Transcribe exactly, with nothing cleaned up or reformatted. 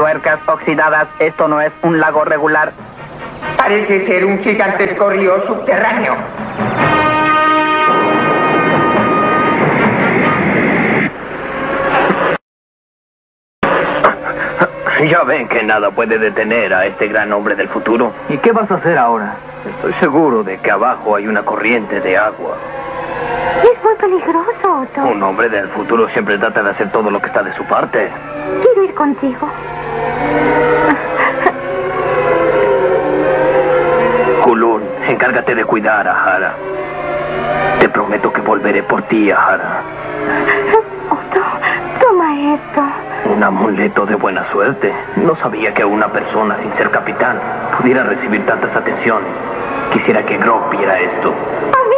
Tuercas oxidadas, esto no es un lago regular. Parece ser un gigantesco río subterráneo. Ya ven que nada puede detener a este gran hombre del futuro. ¿Y qué vas a hacer ahora? Estoy seguro de que abajo hay una corriente de agua. Es muy peligroso, Otto. Un hombre del futuro siempre trata de hacer todo lo que está de su parte. Quiero ir contigo. Kulun, encárgate de cuidar a Hara. Te prometo que volveré por ti, Hara. Otto, toma esto. Un amuleto de buena suerte. No sabía que una persona sin ser capitán pudiera recibir tantas atenciones. Quisiera que Grog viera esto. Oh,